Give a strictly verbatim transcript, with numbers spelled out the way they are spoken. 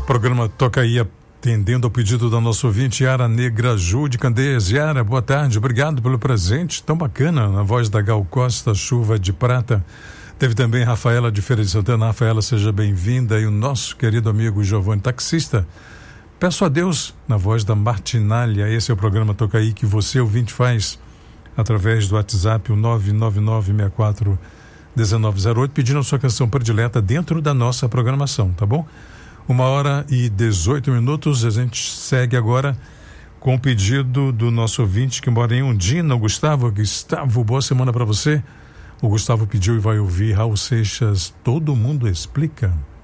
Programa Toca Aí, atendendo ao pedido da nossa ouvinte Yara Negra Ju de Candeias. Yara, boa tarde, obrigado pelo presente tão bacana, na voz da Gal Costa, Chuva de Prata. Teve também Rafaela de Feira de Santana. Rafaela, seja bem-vinda. E o nosso querido amigo Giovanni, taxista. Peço a Deus, na voz da Martinália. Esse é o programa Toca Aí, que você, ouvinte, faz através do WhatsApp, o nove nove nove seis quatro um nove zero oito, pedindo a sua canção predileta dentro da nossa programação, tá bom? Uma hora e dezoito minutos, a gente segue agora com o pedido do nosso ouvinte que mora em Undina, o Gustavo. Gustavo, boa semana para você. O Gustavo pediu e vai ouvir Raul Seixas, Todo Mundo Explica.